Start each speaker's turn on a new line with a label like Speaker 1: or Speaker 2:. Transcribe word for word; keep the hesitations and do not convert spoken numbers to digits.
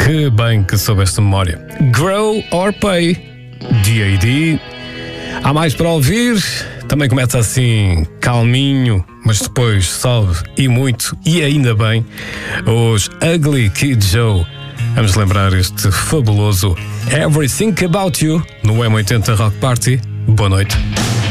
Speaker 1: Que bem que soube esta memória. Grow or Pay, D A D. Há mais para ouvir. Também começa assim, calminho, mas depois sobe e muito, e ainda bem. Os Ugly Kid Joe. Vamos lembrar este fabuloso Everything About You no M oitenta Rock Party. Boa noite.